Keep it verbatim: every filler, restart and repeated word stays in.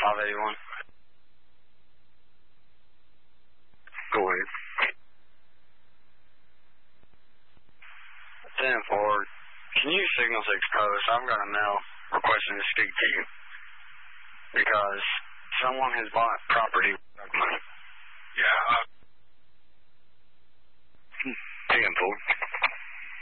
five eighty-one. Go ahead. ten four, can you signal six post? I've got a mail requesting to speak to you because someone has bought property